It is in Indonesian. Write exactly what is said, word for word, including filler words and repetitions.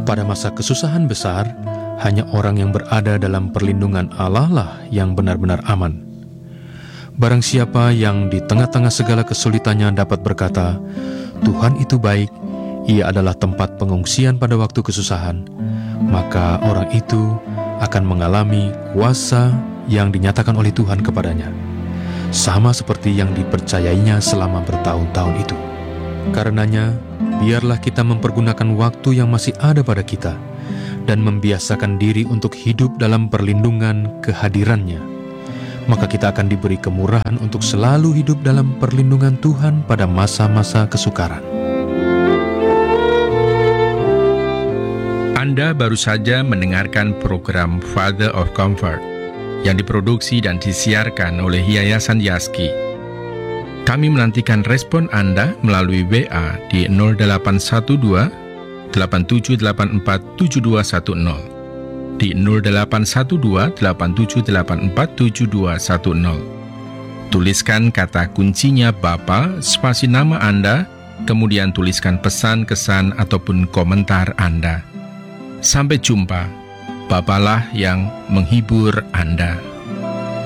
Pada masa kesusahan besar, hanya orang yang berada dalam perlindungan Allah lah yang benar-benar aman. Barang siapa yang di tengah-tengah segala kesulitannya dapat berkata, Tuhan itu baik, Ia adalah tempat pengungsian pada waktu kesusahan, maka orang itu akan mengalami kuasa yang dinyatakan oleh Tuhan kepadanya, sama seperti yang dipercayainya selama bertahun-tahun itu. Karenanya, biarlah kita mempergunakan waktu yang masih ada pada kita dan membiasakan diri untuk hidup dalam perlindungan kehadirannya. Maka kita akan diberi kemurahan untuk selalu hidup dalam perlindungan Tuhan pada masa-masa kesukaran. Anda baru saja mendengarkan program Father of Comfort yang diproduksi dan disiarkan oleh Yayasan Yaski. Kami menantikan respon Anda melalui W A di nol delapan satu dua, delapan tujuh delapan empat, tujuh dua satu nol, di nol delapan satu dua, delapan tujuh delapan empat, tujuh dua satu nol. Tuliskan kata kuncinya Bapa, spasi nama Anda, kemudian tuliskan pesan, kesan, ataupun komentar Anda. Sampai jumpa, Bapalah yang menghibur Anda.